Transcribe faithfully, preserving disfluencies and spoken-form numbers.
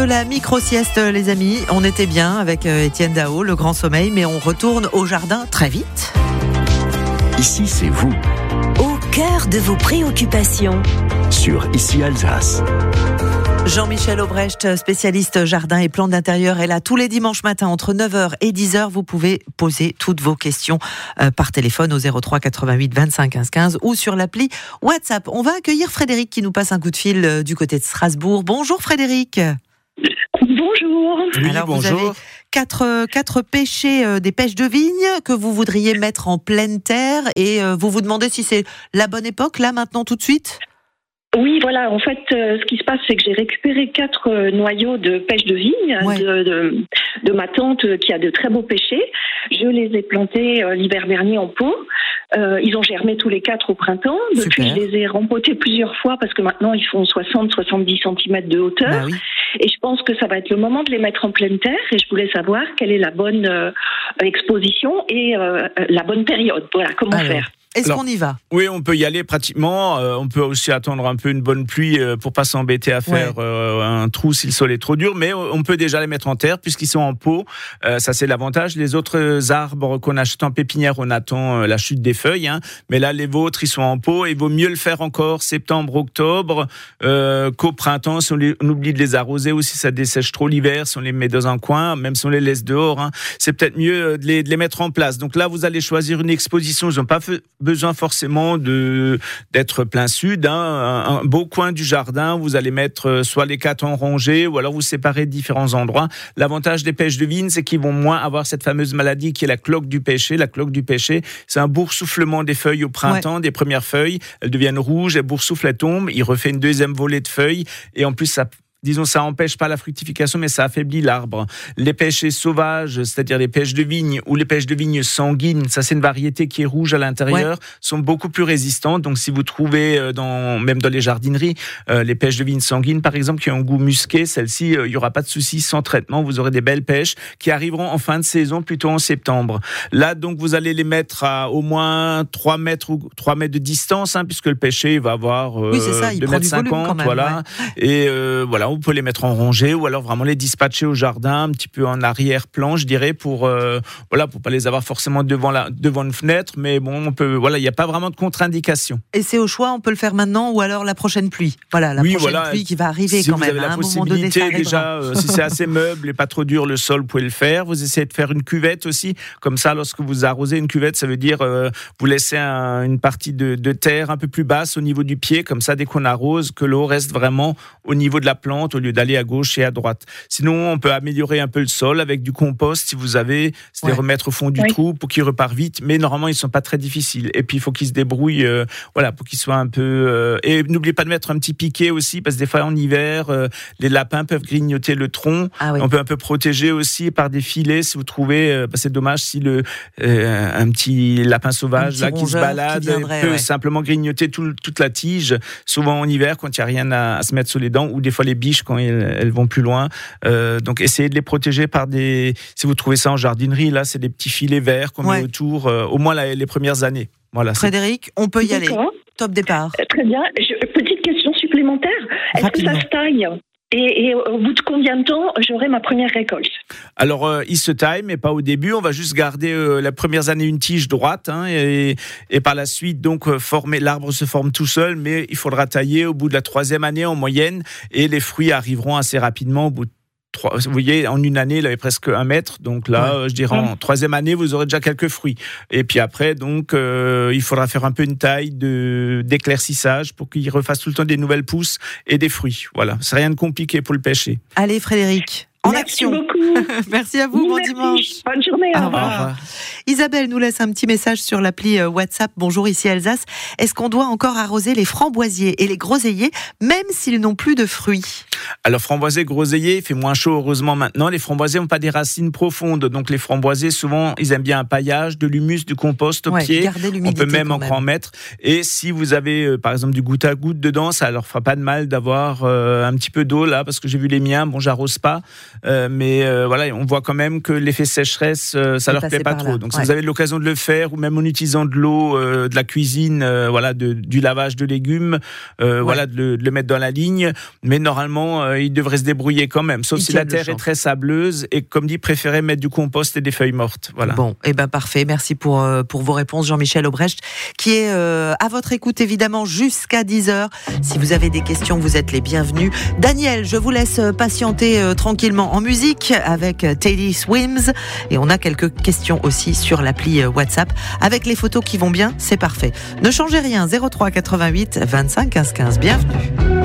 la micro-sieste, les amis. On était bien avec Étienne Dao, le grand sommeil, mais on retourne au jardin très vite. Ici, c'est vous. Au cœur de vos préoccupations. Sur Ici Alsace. Jean-Michel Aubrecht, spécialiste jardin et plantes d'intérieur, est là tous les dimanches matins entre neuf heures et dix heures. Vous pouvez poser toutes vos questions euh, par téléphone au zéro trois quatre-vingt-huit vingt-cinq quinze quinze ou sur l'appli WhatsApp. On va accueillir Frédéric qui nous passe un coup de fil euh, du côté de Strasbourg. Bonjour Frédéric. Bonjour. Oui, Alors bonjour. Vous avez quatre, quatre pêchers, euh, des pêches de vigne que vous voudriez mettre en pleine terre et euh, vous vous demandez si c'est la bonne époque, là, maintenant, tout de suite ? Oui, voilà. En fait, euh, ce qui se passe, c'est que j'ai récupéré quatre euh, noyaux de pêche de vigne ouais. de, de, de ma tante euh, qui a de très beaux pêchers. Je les ai plantés euh, l'hiver dernier en pot. Euh, ils ont germé tous les quatre au printemps. Depuis, Super. Je les ai rempotés plusieurs fois parce que maintenant, ils font soixante à soixante-dix centimètres de hauteur. Bah oui. Et je pense que ça va être le moment de les mettre en pleine terre. Et je voulais savoir quelle est la bonne euh, exposition et euh, la bonne période. Voilà, comment Alors. faire. Est-ce Alors, qu'on y va ? Oui, on peut y aller pratiquement. Euh, on peut aussi attendre un peu une bonne pluie euh, pour pas s'embêter à faire ouais. euh, un trou si le sol est trop dur. Mais on peut déjà les mettre en terre puisqu'ils sont en pot. Euh, ça, c'est l'avantage. Les autres arbres qu'on achète en pépinière, on attend euh, la chute des feuilles. Hein. Mais là, les vôtres, ils sont en pot. Il vaut mieux le faire encore septembre, octobre euh, qu'au printemps. Si on, les, on oublie de les arroser ou si ça dessèche trop l'hiver, si on les met dans un coin, même si on les laisse dehors, hein, c'est peut-être mieux de les, de les mettre en place. Donc là, vous allez choisir une exposition. Ils n'ont pas fait besoin forcément de, d'être plein sud, hein. un, un beau coin du jardin, vous allez mettre soit les quatre en rangée ou alors vous séparez de différents endroits. L'avantage des pêches de vigne, c'est qu'ils vont moins avoir cette fameuse maladie qui est la cloque du pêcher. La cloque du pêcher, c'est un boursouflement des feuilles au printemps, ouais. des premières feuilles, elles deviennent rouges, elles boursouflent, elles tombent, il refait une deuxième volée de feuilles et en plus ça Disons, ça empêche pas la fructification, mais ça affaiblit l'arbre. Les pêchers sauvages, c'est-à-dire les pêches de vigne ou les pêches de vigne sanguines, ça c'est une variété qui est rouge à l'intérieur, ouais. sont beaucoup plus résistantes. Donc si vous trouvez, dans, même dans les jardineries, euh, les pêches de vigne sanguines, par exemple, qui ont un goût musqué, celles-ci, il euh, n'y aura pas de souci sans traitement. Vous aurez des belles pêches qui arriveront en fin de saison, plutôt en septembre. Là, donc, vous allez les mettre à au moins trois mètres ou trois mètres de distance, hein, puisque le pêcher va avoir euh, oui, c'est ça, il deux mètres cinquante, voilà. Ouais. Et euh, voilà. On peut les mettre en rangée ou alors vraiment les dispatcher au jardin, un petit peu en arrière-plan, je dirais, pour euh, voilà, pour pas les avoir forcément devant la devant une fenêtre, mais bon, on peut, voilà, il n'y a pas vraiment de contre-indication. Et c'est au choix, on peut le faire maintenant ou alors la prochaine pluie. Voilà, la oui, prochaine voilà. pluie qui va arriver si quand même. Si vous avez à la un possibilité, moment donné, déjà, euh, si c'est assez meuble et pas trop dur le sol, vous pouvez le faire. Vous essayez de faire une cuvette aussi, comme ça, lorsque vous arrosez une cuvette, ça veut dire euh, vous laissez un, une partie de, de terre un peu plus basse au niveau du pied, comme ça, dès qu'on arrose, que l'eau reste vraiment au niveau de la plante au lieu d'aller à gauche et à droite. Sinon, on peut améliorer un peu le sol avec du compost si vous avez, c'est ouais. les remettre au fond du oui. trou pour qu'il repart vite. Mais normalement, ils sont pas très difficiles. Et puis, il faut qu'ils se débrouillent, euh, voilà, pour qu'ils soient un peu. Euh... Et n'oubliez pas de mettre un petit piquet aussi, parce que des fois en hiver, euh, les lapins peuvent grignoter le tronc. Ah oui. On peut un peu protéger aussi par des filets si vous trouvez. Euh, bah, c'est dommage si le euh, un petit lapin sauvage petit là qui se balade qui viendrait, peut ouais. simplement grignoter tout, toute la tige. Souvent en hiver, quand il y a rien à, à se mettre sous les dents, ou des fois les biches quand elles, elles vont plus loin. Euh, donc essayez de les protéger par des, si vous trouvez ça en jardinerie, là c'est des petits filets verts qu'on ouais. met autour, euh, au moins la, les premières années. Voilà, Frédéric, on peut y D'accord. aller. Top départ. Euh, très bien. Je, petite question supplémentaire. Est-ce Rapidement. que ça se taille ? Et, et au bout de combien de temps j'aurai ma première récolte ? Alors, euh, il se taille, mais pas au début. On va juste garder euh, la première année une tige droite, hein, et, et par la suite, donc, euh, former, l'arbre se forme tout seul, mais il faudra tailler au bout de la troisième année en moyenne, et les fruits arriveront assez rapidement au bout de trois. Vous voyez, en une année, il avait presque un mètre, donc là, ouais. euh, je dirais en troisième année, vous aurez déjà quelques fruits. Et puis après, donc, euh, il faudra faire un peu une taille de, d'éclaircissage pour qu'il refasse tout le temps des nouvelles pousses et des fruits. Voilà, c'est rien de compliqué pour le pêcher. Allez, Frédéric. En Merci action. beaucoup. Merci à vous, bon Merci. dimanche. Bonne journée, au revoir. Au revoir. Isabelle nous laisse un petit message sur l'appli WhatsApp. Bonjour, ici Alsace. Est-ce qu'on doit encore arroser les framboisiers et les groseilliers, même s'ils n'ont plus de fruits ? Alors, framboisiers, groseilliers, il fait moins chaud, heureusement, maintenant. Les framboisiers n'ont pas des racines profondes. Donc, les framboisiers, souvent, ils aiment bien un paillage, de l'humus, du compost au ouais, pied. On peut même encore en mettre. Et si vous avez, euh, par exemple, du goutte à goutte dedans, ça leur fera pas de mal d'avoir euh, un petit peu d'eau, là, parce que j'ai vu les miens. Bon, j'arrose pas. euh, mais euh, voilà, on voit quand même que l'effet sécheresse, euh, ça est leur plaît pas trop. là. Donc, ouais. si vous avez l'occasion de le faire, ou même en utilisant de l'eau, euh, de la cuisine, euh, voilà, de, du lavage de légumes, euh, ouais. voilà, de le, de le mettre dans la ligne. Mais normalement, euh, il devrait se débrouiller quand même, sauf il si la terre est très sableuse et, comme dit, préférez mettre du compost et des feuilles mortes. Voilà. Bon, et eh ben parfait. Merci pour euh, pour vos réponses, Jean-Michel Aubrecht, qui est euh, à votre écoute évidemment jusqu'à dix heures. Si vous avez des questions, vous êtes les bienvenus. Daniel, je vous laisse patienter euh, tranquillement en musique avec euh, Teddy Swims, et on a quelques questions aussi sur l'appli euh, WhatsApp avec les photos qui vont bien. C'est parfait. Ne changez rien. zéro trois quatre-vingt-huit vingt-cinq quinze quinze. Bienvenue.